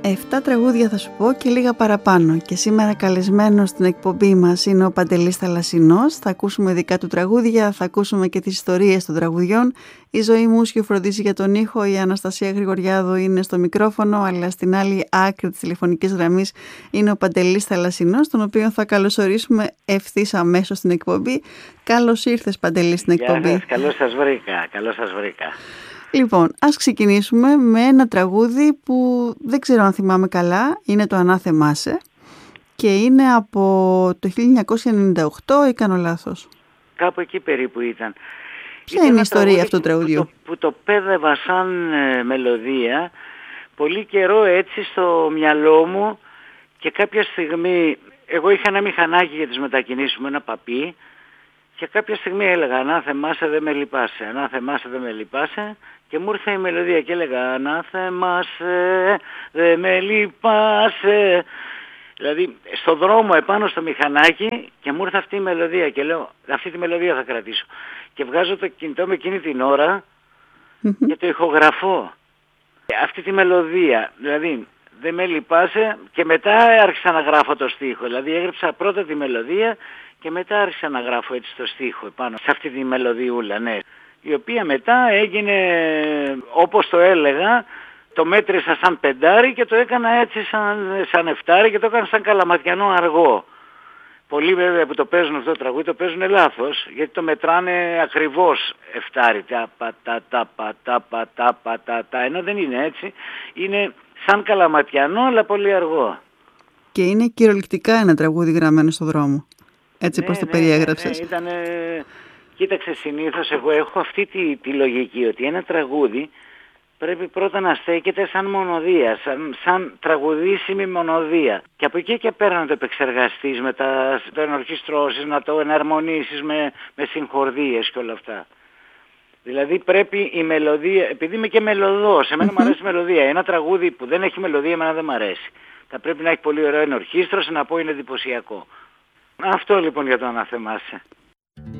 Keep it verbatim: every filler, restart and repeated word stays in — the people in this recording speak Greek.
Εφτά τραγούδια θα σου πω και λίγα παραπάνω. Και σήμερα καλεσμένος στην εκπομπή μας είναι ο Παντελής Θαλασσινός. Θα ακούσουμε δικά του τραγούδια, θα ακούσουμε και τις ιστορίες των τραγουδιών. Η Ζωή Μούσιο φροντίζει για τον ήχο, η Αναστασία Γρηγοριάδου είναι στο μικρόφωνο, αλλά στην άλλη άκρη της τηλεφωνικής γραμμής είναι ο Παντελής Θαλασσινός, τον οποίο θα καλωσορίσουμε ευθύς αμέσως στην εκπομπή. Καλώς ήρθες, Παντελή, στην εκπομπή. Γεια σας, καλώς σας βρήκα, καλώς σας βρήκα. Λοιπόν, ας ξεκινήσουμε με ένα τραγούδι που δεν ξέρω αν θυμάμαι καλά, είναι το «Ανάθεμά σε» και είναι από το χίλια εννιακόσια ενενήντα οκτώ ή κάνω λάθος? Κάπου εκεί περίπου ήταν. Ποια είναι η ιστορία αυτού του τραγουδιού? Που το, που το πέδευα σαν ε, μελωδία πολύ καιρό έτσι στο μυαλό μου και κάποια στιγμή εγώ είχα ένα μηχανάκι για τις μετακινήσεις μου, ένα παπί, και κάποια στιγμή έλεγα «Ανάθεμά σε δεν με λυπάσαι, ανάθεμά σε δεν με λυπάσαι», και μου ήρθε η μελωδία και έλεγα «Ανάθεμά σε δεν με λυπάσαι». Δηλαδή στο δρόμο επάνω στο μηχανάκι και μου ήρθε αυτή η μελωδία και λέω «Αυτή τη μελωδία θα κρατήσω». Και βγάζω το κινητό με εκείνη την ώρα mm-hmm. και το ηχογραφώ. Αυτή τη μελωδία, δηλαδή «Δεν με λυπάσαι», και μετά άρχισα να γράφω το στίχο. Δηλαδή έγραψα πρώτα τη μελωδία και μετά άρχισα να γράφω έτσι το στίχο επάνω σε αυτή τη μελωδιούλα, ναι. Η οποία μετά έγινε, όπως το έλεγα, το μέτρησα σαν πεντάρι και το έκανα έτσι σαν, σαν εφτάρι και το έκανα σαν καλαματιανό αργό. Πολλοί βέβαια που το παίζουν αυτό το τραγούδι το παίζουν λάθος, γιατί το μετράνε ακριβώς εφτάρι. Τα πα τα τα πα τα πα τα πα τα τα, ενώ δεν είναι έτσι. Είναι σαν καλαματιανό αλλά πολύ αργό. Και είναι κυριολεκτικά ένα τραγούδι γραμμένο στο δρόμο. Έτσι ναι, πώς το ναι, περιέγραψες. Ναι, ναι, ήτανε... Κοίταξε, συνήθως εγώ έχω αυτή τη, τη λογική ότι ένα τραγούδι πρέπει πρώτα να στέκεται σαν μονοδία, σαν, σαν τραγουδήσιμη μονοδία. Και από εκεί και πέρα να το επεξεργαστείς, με τα, το ενορχιστρώσεις, να το εναρμονίσεις με, με συγχορδίες και όλα αυτά. Δηλαδή πρέπει η μελωδία, επειδή είμαι και μελωδός, εμένα μου αρέσει η μελωδία. Ένα τραγούδι που δεν έχει μελωδία εμένα δεν μου αρέσει. Θα πρέπει να έχει πολύ ωραίο ενορχίστρωση, να πω είναι εντυπωσιακό. Αυτό λοιπόν για το «Ανάθεμά σε».